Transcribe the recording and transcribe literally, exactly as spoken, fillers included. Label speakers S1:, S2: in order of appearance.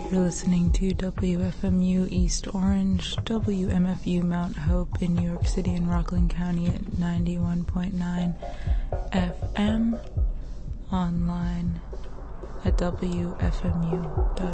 S1: You're listening to W F M U East Orange, W M F U Mount Hope in New York City and Rockland County at ninety-one point nine F M, online at W F M U dot